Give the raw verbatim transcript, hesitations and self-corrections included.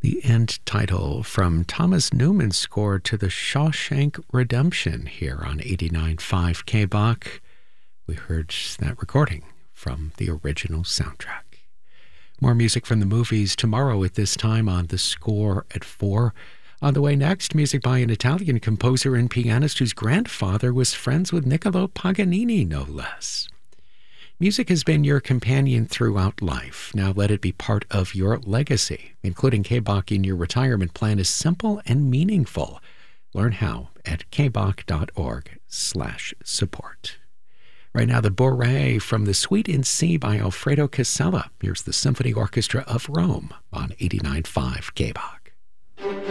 The end title from Thomas Newman's score to The Shawshank Redemption here on eighty-nine point five K B O C. We heard that recording from the original soundtrack. More music from the movies tomorrow at this time on The Score at four. On the way next, music by an Italian composer and pianist whose grandfather was friends with Niccolo Paganini, no less. Music has been your companion throughout life. Now let it be part of your legacy. Including K B O C in your retirement plan is simple and meaningful. Learn how at kboc.org slash support. Right now, the Bourrée from the Suite in C by Alfredo Casella. Here's the Symphony Orchestra of Rome on eighty-nine point five K B O C.